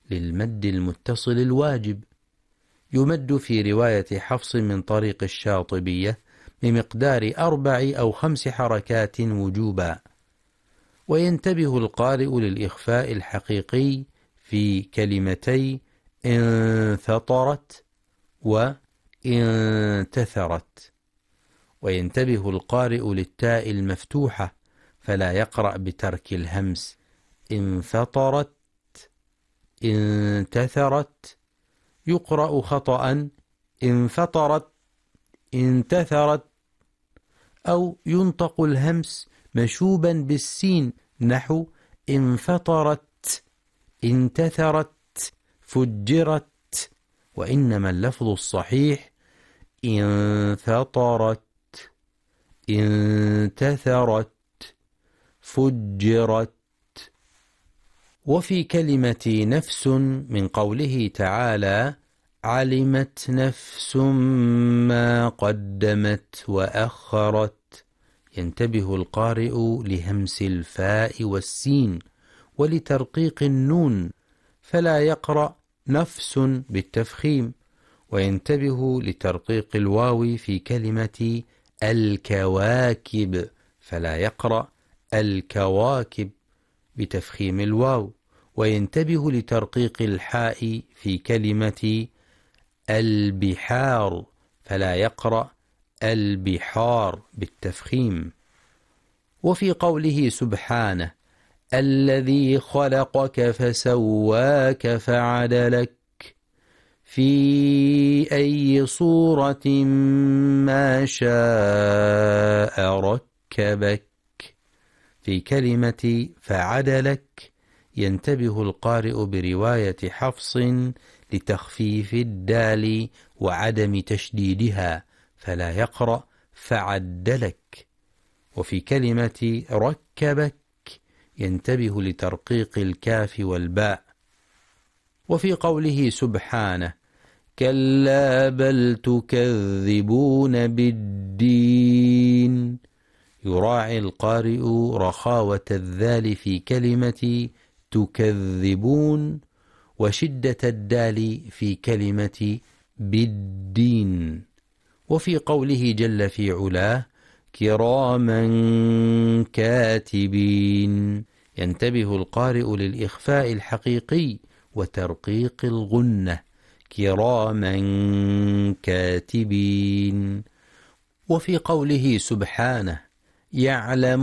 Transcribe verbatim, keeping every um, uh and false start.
للمد المتصل الواجب. يمد في رواية حفص من طريق الشاطبية بمقدار أربع أو خمس حركات وجوبا. وينتبه القارئ للإخفاء الحقيقي في كلمتي انفطرت وانتثرت. وينتبه القارئ للتاء المفتوحة فلا يقرأ بترك الهمس انفطرت انتثرت، يقرأ خطأ انفطرت انتثرت، أو ينطق الهمس مشوبا بالسين نحو انفطرت انتثرت فجرت. وإنما اللفظ الصحيح انفطرت انتثرت فجرت. وفي كلمة نفس من قوله تعالى علمت نفس ما قدمت وأخرت، ينتبه القارئ لهمس الفاء والسين ولترقيق النون فلا يقرأ نفس بالتفخيم. وينتبه لترقيق الواو في كلمة الكواكب فلا يقرأ الكواكب بتفخيم الواو. وينتبه لترقيق الحاء في كلمة البحار فلا يقرأ البحار بالتفخيم. وفي قوله سبحانه الذي خلقك فسواك فعدلك في أي صورة ما شاء ركبك، في كلمة فعدلك ينتبه القارئ برواية حفص لتخفيف الدال وعدم تشديدها فلا يقرأ فعدلك. وفي كلمة ركبك ينتبه لترقيق الكاف والباء. وفي قوله سبحانه كلا بل تكذبون بالدين، يراعي القارئ رخاوة الذال في كلمة تكذبون وشدة الدال في كلمة بالدين. وفي قوله جل في علاه كراما كاتبين ينتبه القارئ للإخفاء الحقيقي وترقيق الغنة كراما كاتبين. وفي قوله سبحانه يعلم